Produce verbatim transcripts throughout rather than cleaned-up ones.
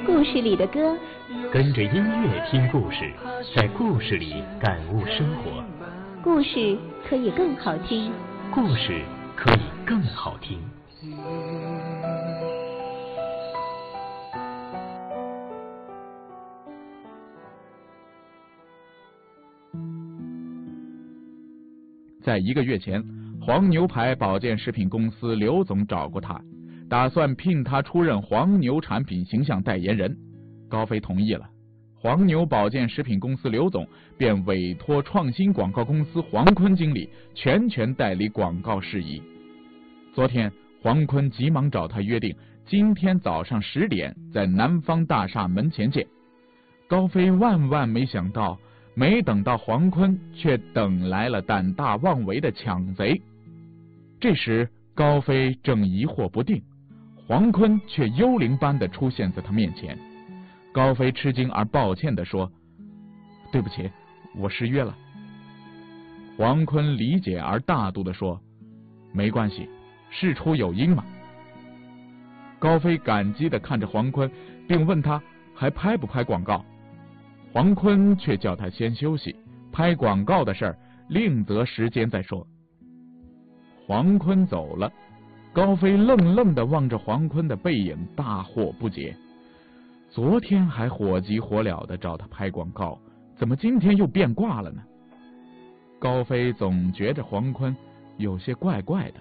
故事里的歌， 跟着音乐听故事，在故事里感悟生活。 故事可以更好听， 故事可以更好听。 在一个月前，黄牛牌保健食品公司刘总找过他，打算聘他出任黄牛产品形象代言人。高飞同意了，黄牛保健食品公司刘总便委托创新广告公司黄坤经理全权代理广告事宜。昨天黄坤急忙找他约定，今天早上十点在南方大厦门前见。高飞万万没想到，没等到黄坤，却等来了胆大妄为的抢贼。这时高飞正疑惑不定，黄坤却幽灵般的出现在他面前。高飞吃惊而抱歉地说：对不起，我失约了。黄坤理解而大度地说：没关系，事出有因嘛。高飞感激地看着黄坤，并问他还拍不拍广告。黄坤却叫他先休息，拍广告的事儿另择时间再说。黄坤走了，高飞愣愣地望着黄坤的背影，大惑不解。昨天还火急火燎地找他拍广告，怎么今天又变卦了呢？高飞总觉着黄坤有些怪怪的。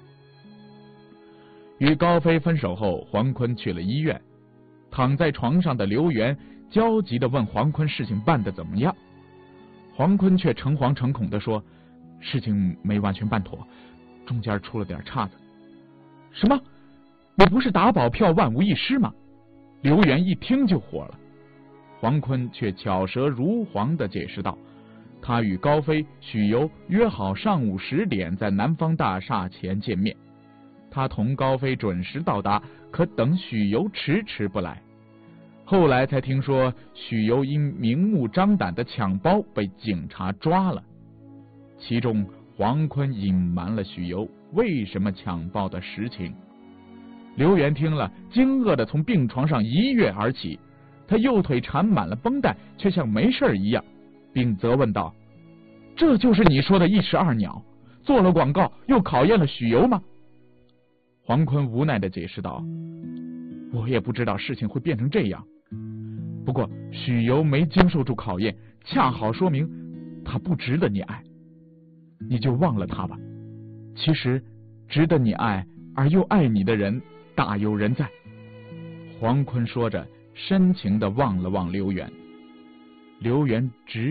与高飞分手后，黄坤去了医院，躺在床上的刘源焦急地问黄坤事情办得怎么样。黄坤却诚惶诚恐地说，事情没完全办妥，中间出了点岔子。什么？你不是打保票万无一失吗？刘源一听就火了。黄坤却巧舌如簧地解释道，他与高飞、许由约好上午十点在南方大厦前见面。他同高飞准时到达，可等许由迟迟不来。后来才听说，许由因明目张胆的抢包被警察抓了。其中黄坤隐瞒了许由为什么抢包的实情。刘源听了，惊愕地从病床上一跃而起，他右腿缠满了绷带，却像没事一样，并责问道：这就是你说的一石二鸟，做了广告又考验了许由吗？黄坤无奈地解释道，我也不知道事情会变成这样，不过许由没经受住考验，恰好说明他不值得你爱，你就忘了他吧。其实值得你爱而又爱你的人大有人在。黄坤说着，深情地望了望刘源。刘源直